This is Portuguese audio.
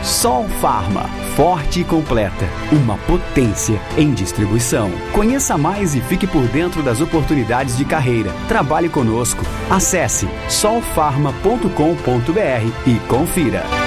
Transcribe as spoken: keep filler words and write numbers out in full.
Sol Farma, forte e completa, uma potência em distribuição. Conheça mais e fique por dentro das oportunidades de carreira. Trabalhe conosco. Acesse sol farma ponto com ponto br e confira.